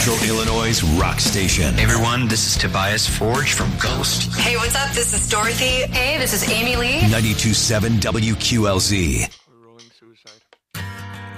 Central Illinois' rock station. Hey everyone, this is Tobias Forge from Ghost. Hey, what's up? This is Dorothy. Hey, this is Amy Lee. 92.7 WQLZ.